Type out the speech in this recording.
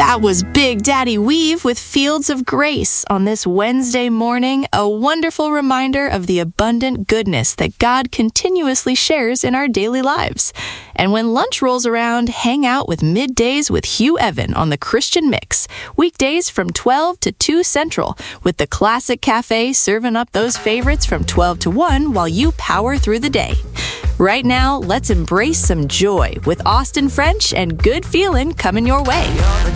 That was Big Daddy Weave with Fields of Grace on this Wednesday morning, a wonderful reminder of the abundant goodness that God continuously shares in our daily lives. And when lunch rolls around, hang out with Middays with Hugh Evan on the Christian Mix, weekdays from 12 to 2 Central, with the Classic Cafe serving up those favorites from 12 to 1 while you power through the day. Right now, let's embrace some joy with Austin French and Good Feelin' coming your way.